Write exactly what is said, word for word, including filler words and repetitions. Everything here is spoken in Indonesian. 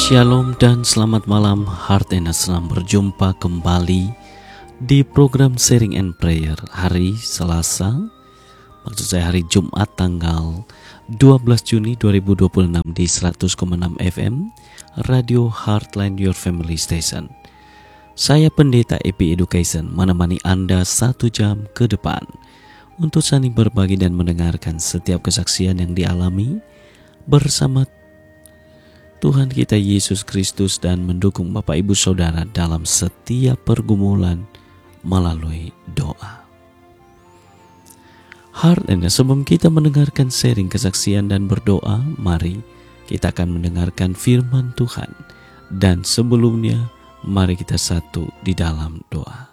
Shalom dan selamat malam, Heart and Senang berjumpa kembali di program Sharing and Prayer hari Selasa, maksud saya hari Jumat tanggal dua belas Juni dua ribu dua puluh enam di seratus koma enam F M Radio Heartline Your Family Station. Saya Pendeta E P Education menemani Anda satu jam ke depan untuk saling berbagi dan mendengarkan setiap kesaksian yang dialami bersama Tuhan kita Yesus Kristus dan mendukung Bapak Ibu Saudara dalam setiap pergumulan melalui doa. Heart and sebelum kita mendengarkan sharing kesaksian dan berdoa, mari kita akan mendengarkan firman Tuhan. Dan sebelumnya, mari kita satu di dalam doa.